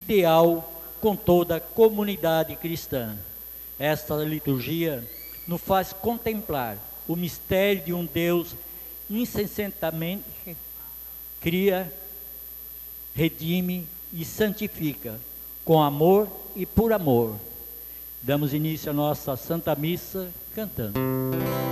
ideal com toda a comunidade cristã. Esta liturgia nos faz contemplar o mistério de um Deus incessantemente cria, redime e santifica, com amor e por amor. Damos início à nossa Santa Missa cantando.